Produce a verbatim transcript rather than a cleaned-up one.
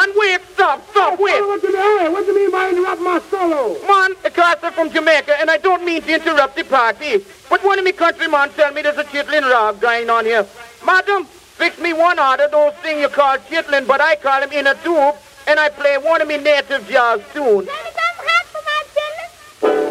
man, wait, stop, stop, Hey, wait. fella, what, you, hey, what do you mean by interrupt my solo? Man, because I'm from Jamaica, and I don't mean to interrupt the party, but one of me countrymen tell me there's a chitlin rag going on here. Madam, fix me one order, those things you call chitlin, but I call him in a tube, and I play one of me native jazz tunes.